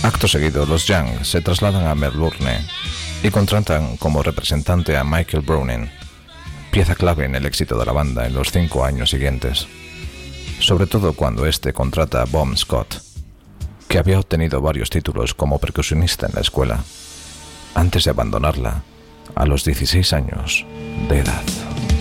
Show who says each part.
Speaker 1: Acto seguido, los Young se trasladan a Melbourne y contratan como representante a Michael Browning, pieza clave en el éxito de la banda en los 5 años siguientes, sobre todo cuando este contrata a Bon Scott, que había obtenido varios títulos como percusionista en la escuela, antes de abandonarla a los 16 años de edad.